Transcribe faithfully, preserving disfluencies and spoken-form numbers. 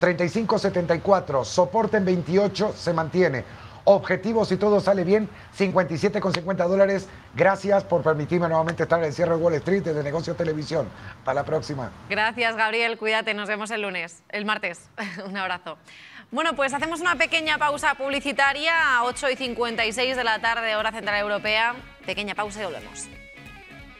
treinta y cinco setenta y cuatro, soporte en veintiocho, se mantiene. Objetivo, si todo sale bien, cincuenta y siete con cincuenta dólares. Gracias por permitirme nuevamente estar en el cierre de Wall Street desde Negocios Televisión. Hasta la próxima. Gracias, Gabriel. Cuídate. Nos vemos el lunes, el martes. Un abrazo. Bueno, pues hacemos una pequeña pausa publicitaria a ocho y cincuenta y seis de la tarde, hora central europea. Pequeña pausa y volvemos.